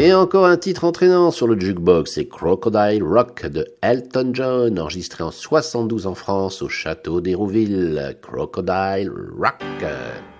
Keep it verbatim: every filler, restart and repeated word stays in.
Et encore un titre entraînant sur le jukebox, c'est Crocodile Rock de Elton John, enregistré en soixante-douze en France au château d'Hérouville. Crocodile Rock.